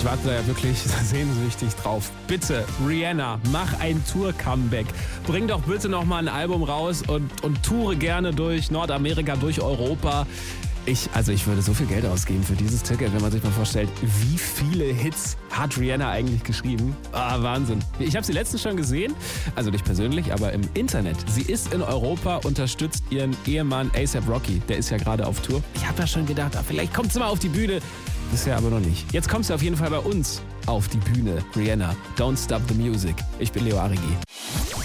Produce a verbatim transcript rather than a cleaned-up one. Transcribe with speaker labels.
Speaker 1: Ich warte da ja wirklich sehnsüchtig drauf. Bitte, Rihanna, mach ein Tour-Comeback. Bring doch bitte noch mal ein Album raus und, und toure gerne durch Nordamerika, durch Europa. Ich, also ich würde so viel Geld ausgeben für dieses Ticket, wenn man sich mal vorstellt, wie viele Hits hat Rihanna eigentlich geschrieben. Ah, Wahnsinn. Ich habe sie letztens schon gesehen, also nicht persönlich, aber im Internet. Sie ist in Europa, unterstützt ihren Ehemann A$AP Rocky. Der ist ja gerade auf Tour. Ich habe ja schon gedacht, ah, vielleicht kommt sie mal auf die Bühne. Bisher aber noch nicht. Jetzt kommst du auf jeden Fall bei uns auf die Bühne. Rihanna, Don't Stop the Music. Ich bin Leo Arigi.